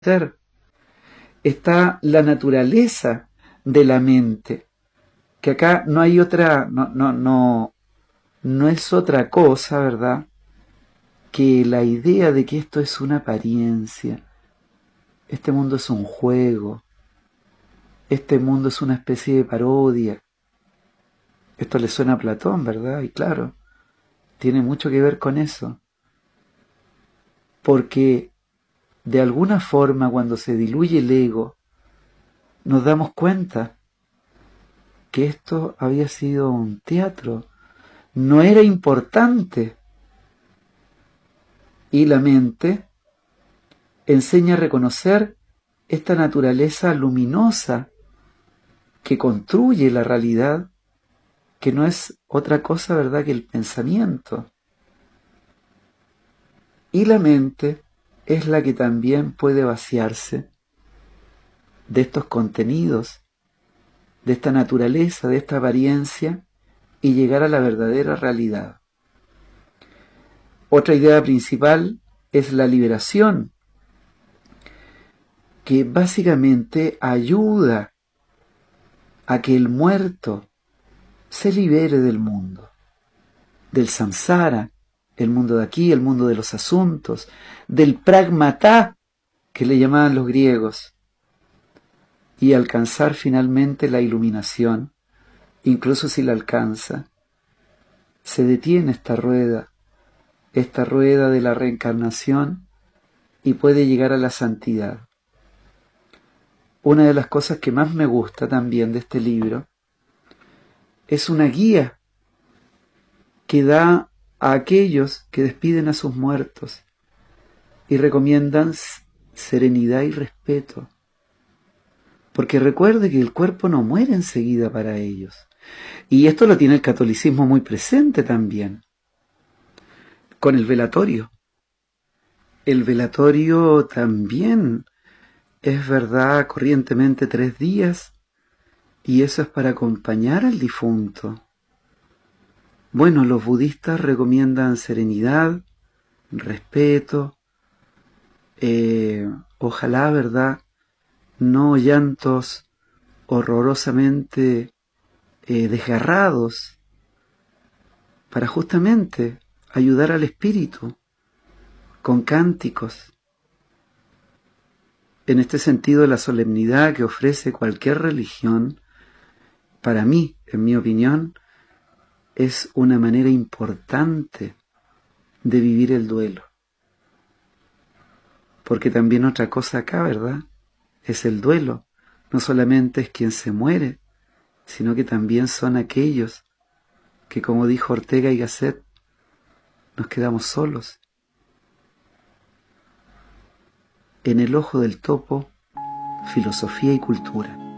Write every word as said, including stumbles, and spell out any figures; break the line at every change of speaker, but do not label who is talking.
ser. Está la naturaleza de la mente, que acá no hay otra, no, no, no, no es otra cosa, ¿verdad?, que la idea de que esto es una apariencia, este mundo es un juego, este mundo es una especie de parodia. Esto le suena a Platón, ¿verdad? Y claro, tiene mucho que ver con eso. Porque de alguna forma cuando se diluye el ego, nos damos cuenta que esto había sido un teatro, no era importante. Y la mente enseña a reconocer esta naturaleza luminosa que construye la realidad, que no es otra cosa, ¿verdad?, que el pensamiento. Y la mente es la que también puede vaciarse de estos contenidos, de esta naturaleza, de esta apariencia, y llegar a la verdadera realidad. Otra idea principal es la liberación, que básicamente ayuda a que el muerto se libere del mundo, del samsara, el mundo de aquí, el mundo de los asuntos, del pragmatá, que le llamaban los griegos, y alcanzar finalmente la iluminación. Incluso si la alcanza, se detiene esta rueda, esta rueda de la reencarnación, y puede llegar a la santidad. Una de las cosas que más me gusta también de este libro es una guía que da a aquellos que despiden a sus muertos y recomiendan serenidad y respeto. Porque recuerde que el cuerpo no muere enseguida para ellos. Y esto lo tiene el catolicismo muy presente también, con el velatorio. El velatorio también es verdad corrientemente tres días, y eso es para acompañar al difunto. Bueno, los budistas recomiendan serenidad, respeto, eh, ojalá, ¿verdad?, no llantos horrorosamente eh, desgarrados, para justamente ayudar al espíritu con cánticos. En este sentido, la solemnidad que ofrece cualquier religión, para mí, en mi opinión, es una manera importante de vivir el duelo. Porque también otra cosa acá, ¿verdad?, es el duelo. No solamente es quien se muere, sino que también son aquellos que, como dijo Ortega y Gasset, nos quedamos solos. En el ojo del topo, filosofía y cultura.